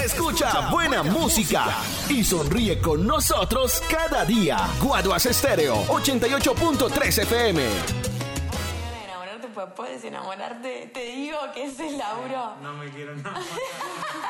escucha buena música y sonríe con nosotros cada día. Guaduas Estéreo 88.3 FM. Enamorarte, pues puedes enamorarte. Te digo que ese es Lauro. No me quiero enamorar.